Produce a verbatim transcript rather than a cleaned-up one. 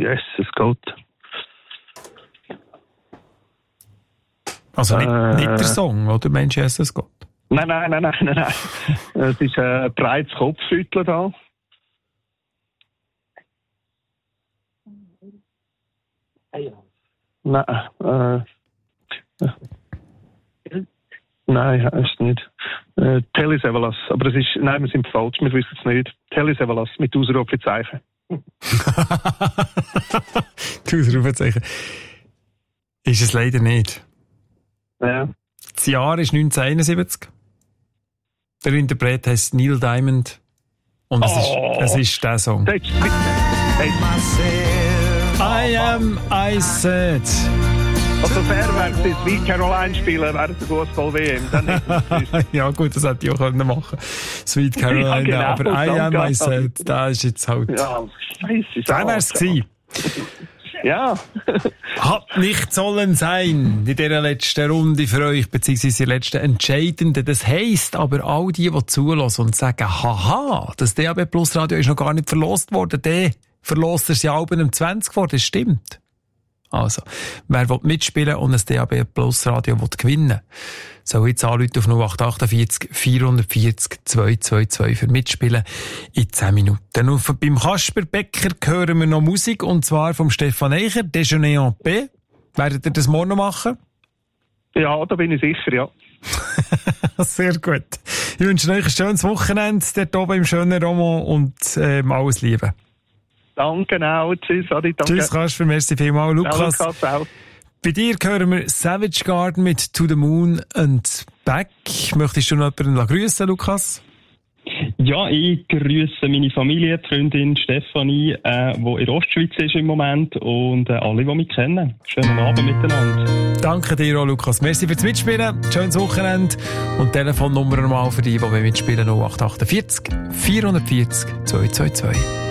Jesus Gott. Also nicht, äh, nicht der Song, oder meinst du Jesus Gott? Nein, nein, nein, nein, nein, nein. Es ist ein äh, breites Kopfschütteln da. Nein, äh, nein, ist nicht. Äh, Telesavalas, aber es ist, nein, wir sind falsch, wir wissen es nicht. Telesavalas mit Ausrufezeichen. Die Ausrufezeichen. Ist es leider nicht. Ja. Das Jahr ist neunzehnhunderteinundsiebzig. Der Interpret heißt Neil Diamond. Und es, Oh. ist, es ist der Song. Hey. I am, I said. Also fair wäre es, Sweet Caroline spielen während der Fußball-W M. Dann hätte Ja gut, das hätte ich auch können machen. Sweet Caroline, Ja, genau, aber I am, danke. I said. Da ist jetzt halt... Ja, scheiße. Da wäre es gewesen. Ja. Hat nicht sollen sein in dieser letzten Runde für euch, beziehungsweise in der letzten entscheidenden. Das heisst aber, all die, die zulassen und sagen, haha, das D A B Plus Radio ist noch gar nicht verlost worden, der verlost er ja Alben um zwanzig vor, das stimmt. Also, wer will mitspielen und ein D A B Plus Radio will gewinnen, soll jetzt anrufen auf null acht acht vier vier vier zwei zwei zwei für mitspielen in zehn Minuten. Und beim Kasper Becker hören wir noch Musik, und zwar vom Stefan Eicher, Déjeuner en paix. Werdet ihr das morgen noch machen? Ja, da bin ich sicher, ja. Sehr gut. Ich wünsche euch ein schönes Wochenende dort oben im schönen Roman und ähm, alles Liebe. Danke auch. Tschüss, Adi, danke. Tschüss, Kasper, merci vielmals. Lukas, Ja, Lukas auch. bei dir hören wir Savage Garden mit To the Moon and Back. Möchtest du noch jemanden grüßen, Lukas? Ja, ich grüße meine Familie, die Freundin Stefanie, äh, die in der Ostschweiz ist im Moment, und äh, alle, die mich kennen. Schönen Abend miteinander. Danke dir auch, Lukas. Merci fürs Mitspielen. Schönes Wochenende. Und Telefonnummer nochmal für die, die mitspielen, null acht acht vier vier vier zwei zwei zwei.